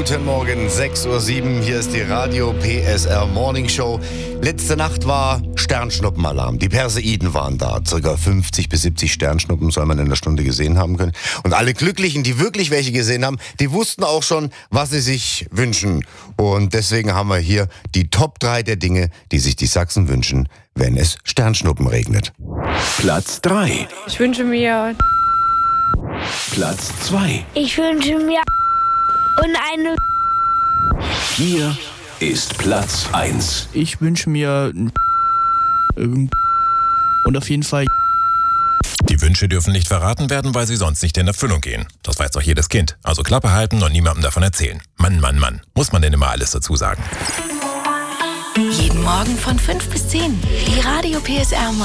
Guten Morgen, 6:07 Uhr, hier ist die Radio PSR Morning Show. Letzte Nacht war Sternschnuppenalarm. Die Perseiden waren da. Circa 50 bis 70 Sternschnuppen soll man in der Stunde gesehen haben können. Und alle Glücklichen, die wirklich welche gesehen haben, die wussten auch schon, was sie sich wünschen. Und deswegen haben wir hier die Top 3 der Dinge, die sich die Sachsen wünschen, wenn es Sternschnuppen regnet. Platz 3. Ich wünsche mir Platz 2. Ich wünsche mir und eine. Hier ist Platz 1. Ich wünsche mir und auf jeden Fall. Die Wünsche dürfen nicht verraten werden, weil sie sonst nicht in Erfüllung gehen. Das weiß doch jedes Kind. Also Klappe halten und niemandem davon erzählen. Mann, Mann, Mann. Muss man denn immer alles dazu sagen? Jeden Morgen von 5 bis 10. Die Radio PSR